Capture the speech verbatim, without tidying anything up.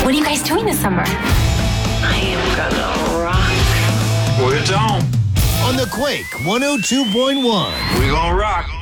What are you guys doing this summer? I am gonna rock. We're at home. On the Quake one oh two point one. We gonna rock.